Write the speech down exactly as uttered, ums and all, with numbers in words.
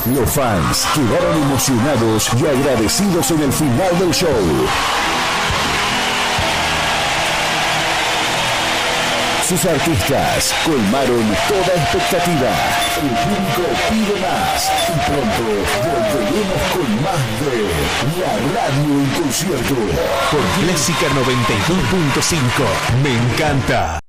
Los fans quedaron emocionados y agradecidos en el final del show. Sus artistas colmaron toda expectativa. El público pide más y pronto volveremos con más de La Radio en concierto por Clásica noventa y dos punto cinco. Me encanta.